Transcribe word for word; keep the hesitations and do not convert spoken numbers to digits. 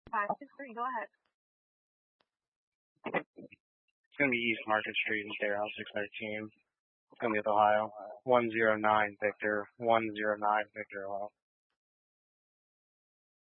five two three, go ahead. It's going to be East Market Street in Thayer House six thirteen. It's going to be with Ohio. one zero nine Victor, one zero nine Victor, Ohio.